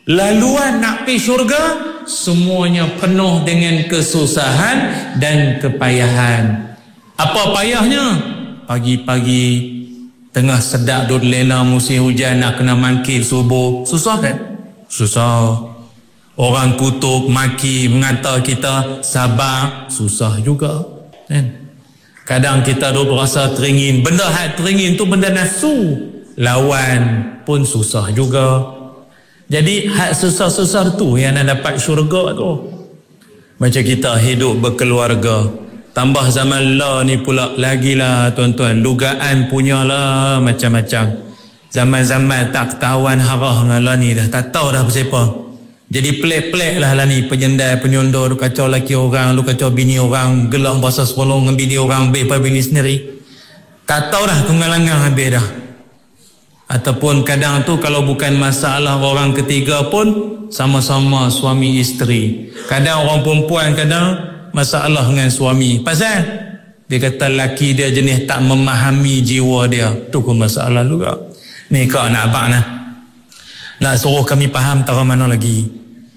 Laluan nak pergi syurga semuanya penuh dengan kesusahan dan kepayahan. Apa payahnya? Pagi-pagi tengah sedap duduk lena musim hujan nak kena mangkil subuh. Susah kan? Susah. Orang kutuk, maki, mengata kita sabar. Susah juga kan? Kadang kita duduk rasa teringin. Benda hak teringin tu benda nafsu. Lawan pun susah juga. Jadi hak susah-susah tu yang nak dapat syurga tu. Macam kita hidup berkeluarga. Tambah zaman lah ni pula lagilah tuan-tuan. Lugaan punyalah macam-macam. Zaman-zaman tak ketahuan harah dengan lah ni dah. Tak tahu dah apa-apa. Jadi pelik-pelik lah ni penyendai-penyondor. Lu kacau laki orang, lu kacau bini orang, gelang bahasa sepuluh dengan bini orang, habis pada bini sendiri. Tak tahu dah tunggalangan habis dah. Ataupun kadang tu kalau bukan masalah orang ketiga pun sama-sama suami isteri. Kadang orang perempuan kadang masalah dengan suami. Pasal dia kata laki dia jenis tak memahami jiwa dia. Tu pun masalah juga. Ni kau nak abang lah. Nak suruh kami faham tahu mana lagi.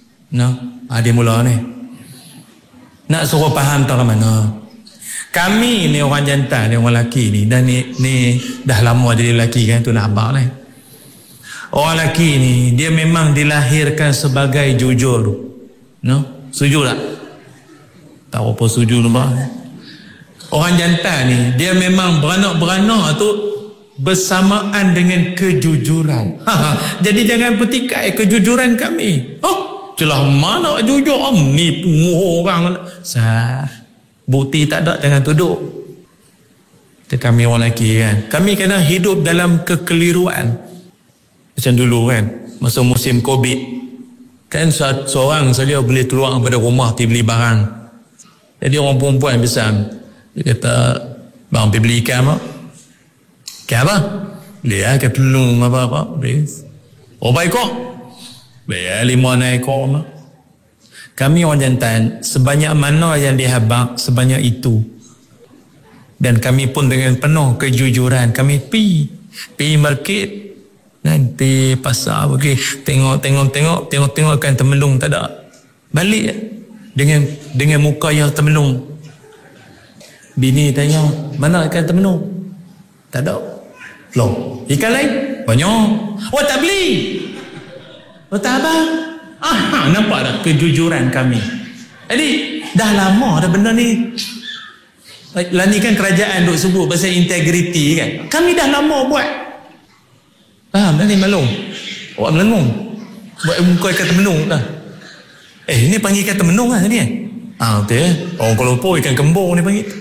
Dia mula ni. Nak suruh faham tahu mana. Kami ni orang jantan, ni orang lelaki ni. Dan ni dah lama jadi lelaki kan, tu nak abang ni. Orang lelaki ni, dia memang dilahirkan sebagai jujur. Setuju tak? Tak apa setuju tu bang. Orang jantan ni, dia memang beranak-beranak tu bersamaan dengan kejujuran. Jadi jangan petikai kejujuran kami. Celah mana jujur? Nipu orang. Bukti tak ada, jangan tuduh. Itu kami orang lelaki kan. Kami kadang hidup dalam kekeliruan. Macam dulu kan, masa musim COVID kan, seorang saja boleh keluar daripada rumah pergi beli barang. Jadi orang perempuan besar, dia kata, bang pergi beli ikan apa? Ikan apa? Beli lah ikan telung apa-apa. Berapa ekor? Beli 5-6 ekor apa? Kami orang jantan, sebanyak mana yang dihabak, sebanyak itu. Dan kami pun dengan penuh kejujuran, kami pergi market, nanti pasar pergi tengok ikan temelung tak ada. Balik dengan muka yang temelung. Bini tanya, mana ikan temelung? Tak ada. Loh, ikan lain? Banyak. Oh, tak beli? Oh, tak abang? Nampak tak kejujuran kami? Jadi dah lama dah benda ni. Lah ni kan kerajaan duk sebut pasal integriti kan. Kami dah lama buat. Faham tak ni malung? Awak melengung. Buat muka ikan temenung dah. Ni panggil ikan temenung lah tadi kan? Betul. Orang Kuala Lumpur ikan kembung ni panggil.